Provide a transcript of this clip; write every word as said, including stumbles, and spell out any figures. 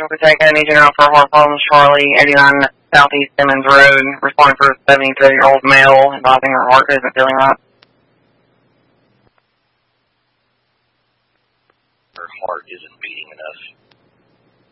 Protect, I need you now for Heart Problems, Charlie, eighty-nine Southeast Simmons Road, responding for a seventy-two-year-old male, advising her heart isn't feeling right. Her heart isn't beating enough.